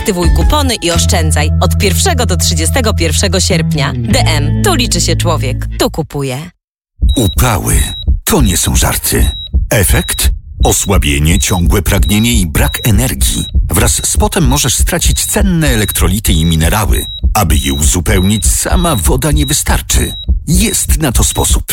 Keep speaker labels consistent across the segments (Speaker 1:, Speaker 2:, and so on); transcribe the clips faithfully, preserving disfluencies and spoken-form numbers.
Speaker 1: Aktywuj kupony i oszczędzaj od pierwszego do trzydziestego pierwszego sierpnia. D M. Tu liczy się człowiek. Tu kupuje.
Speaker 2: Upały. To nie są żarty. Efekt? Osłabienie, ciągłe pragnienie i brak energii. Wraz z potem możesz stracić cenne elektrolity i minerały. Aby je uzupełnić, sama woda nie wystarczy. Jest na to sposób.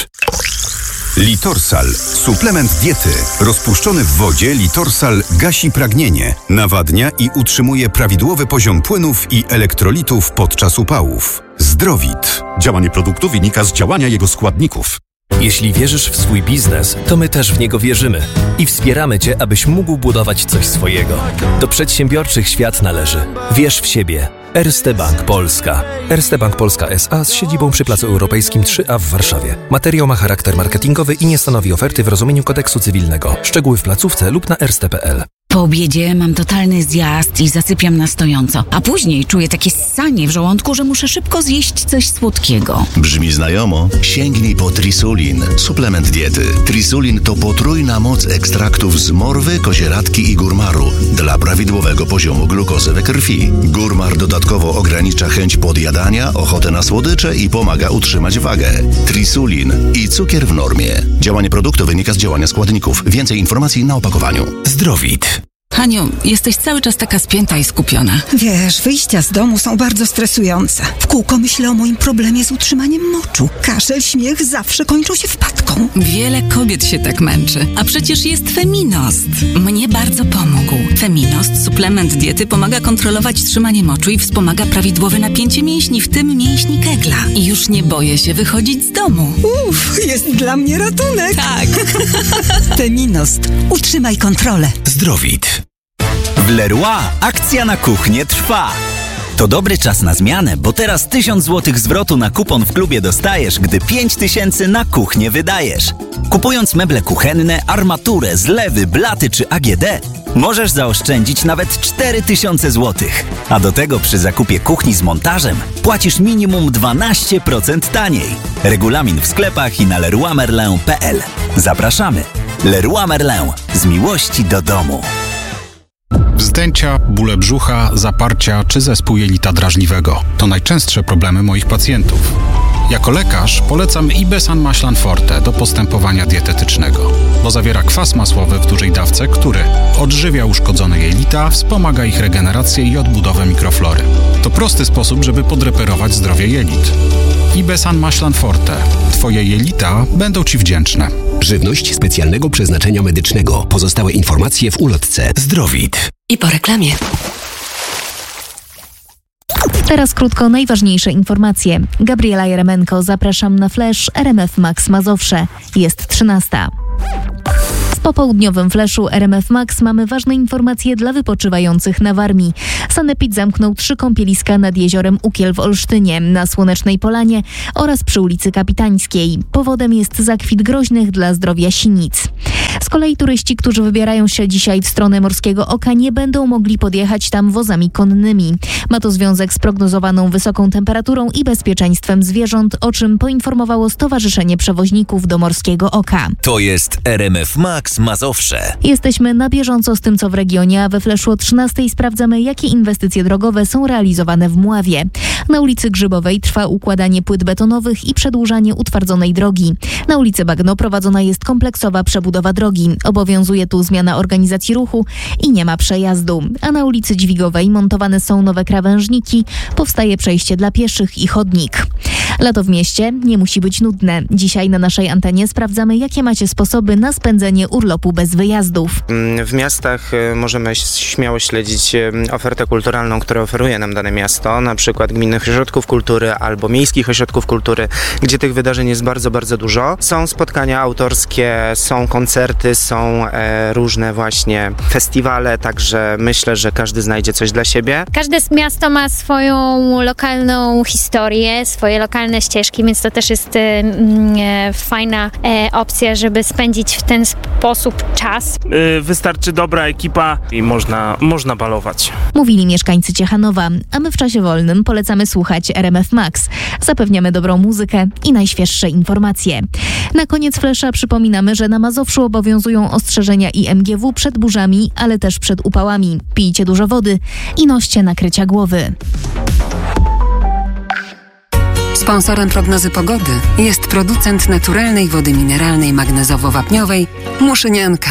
Speaker 3: Litorsal. Suplement diety. Rozpuszczony w wodzie Litorsal gasi pragnienie, nawadnia i utrzymuje prawidłowy poziom płynów i elektrolitów podczas upałów. Zdrowit.
Speaker 2: Działanie produktu wynika z działania jego składników.
Speaker 4: Jeśli wierzysz w swój biznes, to my też w niego wierzymy i wspieramy Cię, abyś mógł budować coś swojego. Do przedsiębiorczych świat należy. Wierz w siebie. Erste Bank Polska. Erste Bank Polska S A z siedzibą przy Placu Europejskim trzy A w Warszawie. Materiał ma charakter marketingowy i nie stanowi oferty w rozumieniu kodeksu cywilnego. Szczegóły w placówce lub na erste kropka p l.
Speaker 5: Po obiedzie mam totalny zjazd i zasypiam na stojąco, a później czuję takie ssanie w żołądku, że muszę szybko zjeść coś słodkiego.
Speaker 6: Brzmi znajomo? Sięgnij po Trisulin, suplement diety. Trisulin to potrójna moc ekstraktów z morwy, kozieradki i górmaru dla prawidłowego poziomu glukozy we krwi. Górmar dodatkowo ogranicza chęć podjadania, ochotę na słodycze i pomaga utrzymać wagę. Trisulin i cukier w normie. Działanie produktu wynika z działania składników. Więcej informacji na opakowaniu.
Speaker 2: Zdrowit.
Speaker 5: Haniu, jesteś cały czas taka spięta i skupiona.
Speaker 7: Wiesz, wyjścia z domu są bardzo stresujące. W kółko myślę o moim problemie z utrzymaniem moczu. Kaszel, śmiech zawsze kończą się wpadką.
Speaker 5: Wiele kobiet się tak męczy, a przecież jest Feminost. Mnie bardzo pomógł. Feminost, suplement diety, pomaga kontrolować trzymanie moczu i wspomaga prawidłowe napięcie mięśni, w tym mięśni kegla. I już nie boję się wychodzić z domu.
Speaker 7: Uff, jest dla mnie ratunek.
Speaker 5: Tak.
Speaker 7: Feminost. Utrzymaj kontrolę.
Speaker 2: Zdrowit.
Speaker 8: W Leroy akcja na kuchnię trwa. To dobry czas na zmianę, bo teraz tysiąc złotych zwrotu na kupon w klubie dostajesz, gdy pięć tysięcy na kuchnię wydajesz. Kupując meble kuchenne, armaturę, zlewy, blaty czy A G D, możesz zaoszczędzić nawet cztery tysiące złotych. A do tego przy zakupie kuchni z montażem płacisz minimum dwanaście procent taniej. Regulamin w sklepach i na leroy merlin kropka p l. Zapraszamy. Leroy Merlin. Z miłości do domu.
Speaker 9: Wzdęcia, bóle brzucha, zaparcia czy zespół jelita drażliwego to najczęstsze problemy moich pacjentów. Jako lekarz polecam Ibesan Maślan Forte do postępowania dietetycznego, bo zawiera kwas masłowy w dużej dawce, który odżywia uszkodzone jelita, wspomaga ich regenerację i odbudowę mikroflory. To prosty sposób, żeby podreperować zdrowie jelit. Ibesan Maślan Forte. Twoje jelita będą Ci wdzięczne.
Speaker 10: Żywność specjalnego przeznaczenia medycznego. Pozostałe informacje w ulotce.
Speaker 2: Zdrowit.
Speaker 5: I po reklamie.
Speaker 11: Teraz krótko najważniejsze informacje. Gabriela Jeremenko, zapraszam na Flash R M F Max Mazowsze. Jest trzynasta. W popołudniowym Flashu R M F Max mamy ważne informacje dla wypoczywających na Warmii. Sanepid zamknął trzy kąpieliska nad jeziorem Ukiel w Olsztynie, na Słonecznej Polanie oraz przy ulicy Kapitańskiej. Powodem jest zakwit groźnych dla zdrowia sinic. Z kolei turyści, którzy wybierają się dzisiaj w stronę Morskiego Oka, nie będą mogli podjechać tam wozami konnymi. Ma to związek z prognozowaną wysoką temperaturą i bezpieczeństwem zwierząt, o czym poinformowało Stowarzyszenie Przewoźników do Morskiego Oka.
Speaker 8: To jest R M F Max Mazowsze.
Speaker 11: Jesteśmy na bieżąco z tym, co w regionie, a we Flashu o trzynastej sprawdzamy, jakie inwestycje drogowe są realizowane w Mławie. Na ulicy Grzybowej trwa układanie płyt betonowych i przedłużanie utwardzonej drogi. Na ulicy Bagno prowadzona jest kompleksowa przebudowa drogi. Obowiązuje tu zmiana organizacji ruchu i nie ma przejazdu. A na ulicy Dźwigowej montowane są nowe krawężniki, powstaje przejście dla pieszych i chodnik. Lato w mieście nie musi być nudne. Dzisiaj na naszej antenie sprawdzamy, jakie macie sposoby na spędzenie urlopu bez wyjazdów.
Speaker 12: W miastach możemy śmiało śledzić ofertę kulturalną, którą oferuje nam dane miasto, na przykład gminnych ośrodków kultury albo miejskich ośrodków kultury, gdzie tych wydarzeń jest bardzo, bardzo dużo. Są spotkania autorskie, są koncerty, są e, różne właśnie festiwale, także myślę, że każdy znajdzie coś dla siebie.
Speaker 13: Każde miasto ma swoją lokalną historię, swoje lokalne ścieżki, więc to też jest e, fajna e, opcja, żeby spędzić w ten sposób czas.
Speaker 14: Yy, wystarczy dobra ekipa i można, można balować.
Speaker 11: Mówili mieszkańcy Ciechanowa, a my w czasie wolnym polecamy słuchać R M F Max. Zapewniamy dobrą muzykę i najświeższe informacje. Na koniec flesza przypominamy, że na Mazowszu obowiązują ostrzeżenia I M G W przed burzami, ale też przed upałami. Pijcie dużo wody i noście nakrycia głowy.
Speaker 14: Sponsorem prognozy pogody jest producent naturalnej wody mineralnej magnezowo-wapniowej Muszynianka.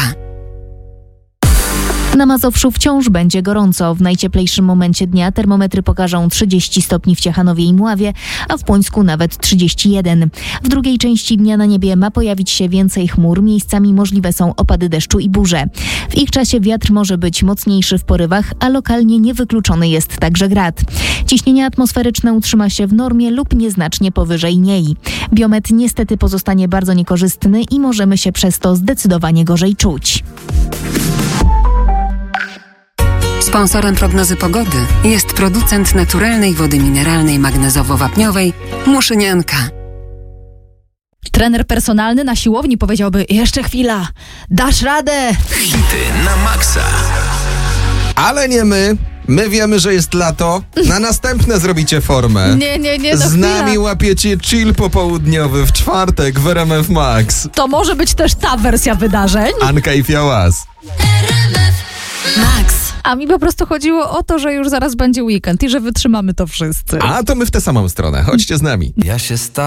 Speaker 11: Na Mazowszu wciąż będzie gorąco. W najcieplejszym momencie dnia termometry pokażą trzydzieści stopni w Ciechanowie i Mławie, a w Pońsku nawet trzydzieści jeden. W drugiej części dnia na niebie ma pojawić się więcej chmur. Miejscami możliwe są opady deszczu i burze. W ich czasie wiatr może być mocniejszy w porywach, a lokalnie niewykluczony jest także grad. Ciśnienie atmosferyczne utrzyma się w normie lub nieznacznie powyżej niej. Biometr niestety pozostanie bardzo niekorzystny i możemy się przez to zdecydowanie gorzej czuć.
Speaker 14: Sponsorem prognozy pogody jest producent naturalnej wody mineralnej magnezowo-wapniowej Muszynianka.
Speaker 15: Trener personalny na siłowni powiedziałby: jeszcze chwila, dasz radę.
Speaker 16: Hity na maksa.
Speaker 17: Ale nie my. My wiemy, że jest lato. Na następne zrobicie formę.
Speaker 15: Nie, nie, nie. No
Speaker 17: Z
Speaker 15: chwila.
Speaker 17: nami łapiecie chill popołudniowy w czwartek w R M F Max.
Speaker 15: To może być też ta wersja wydarzeń.
Speaker 17: Anka i Fiałas.
Speaker 15: Max. A mi po prostu chodziło o to, że już zaraz będzie weekend i że wytrzymamy to wszyscy.
Speaker 17: A to my w tę samą stronę. Chodźcie z nami.
Speaker 16: Ja się stałem